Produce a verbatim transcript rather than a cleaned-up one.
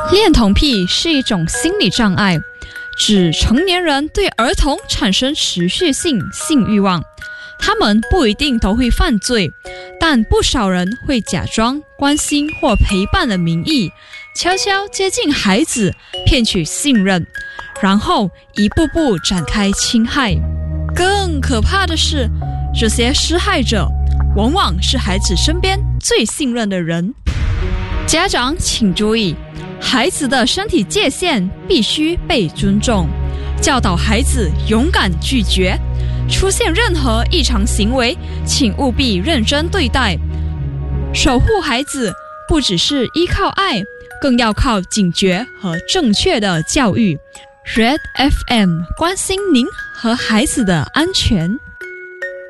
恋童癖是一种心理障碍，指成年人对儿童产生持续性性欲望。他们不一定都会犯罪，但不少人会假装关心或陪伴的名义，悄悄接近孩子，骗取信任，然后一步步展开侵害。更可怕的是，这些施害者往往是孩子身边最信任的人。家长请注意，孩子的身体界限必须被尊重，教导孩子勇敢拒绝，出现任何异常行为，请务必认真对待。守护孩子不只是依靠爱，更要靠警觉和正确的教育。Red F M 关心您和孩子的安全。